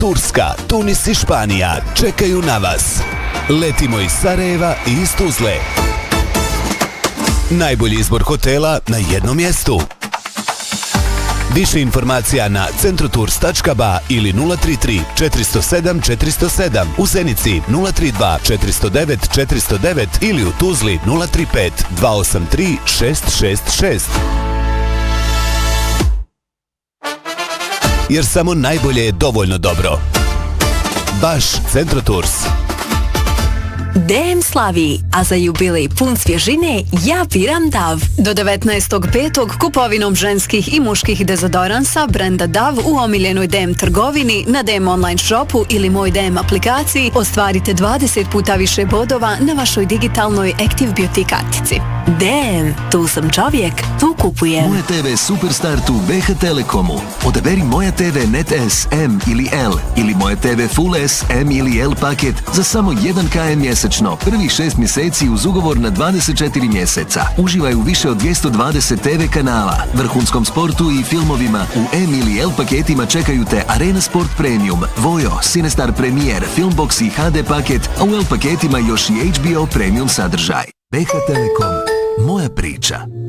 Turska, Tunis i Španija čekaju na vas. Letimo iz Sarajeva i iz Tuzle. Najbolji izbor hotela na jednom mjestu. Više informacija na centrotours.ba ili 033 407 407, u Zenici 032 409 409 ili u Tuzli 035 283 666. Jer samo najbolje je dovoljno dobro. Baš Centrotours. DM slavi, a za jubilej pun svježine ja biram DAV. Do 19.5. kupovinom ženskih i muških dezodoransa brenda DAV u omiljenoj DM trgovini, na DM online shopu ili moj DM aplikaciji ostvarite 20 puta više bodova na vašoj digitalnoj Active Beauty kartici. DM, tu sam čovjek, tu kupujem. Moja TV Superstar tu BH Telekomu. Odaberi Moja TV Net S, M ili L ili Moja TV Full S, M ili L paket za samo 1 km mjesečno. Prvih 6 mjeseci uz ugovor na 24 mjeseca. Uživaj u više od 220 TV kanala, vrhunskom sportu i filmovima. U M ili L paketima čekaju te Arena Sport Premium, Vojo, Cinestar Premier, Filmbox i HD paket, a u L paketima još i HBO Premium sadržaj. BH Telekom, moja priča.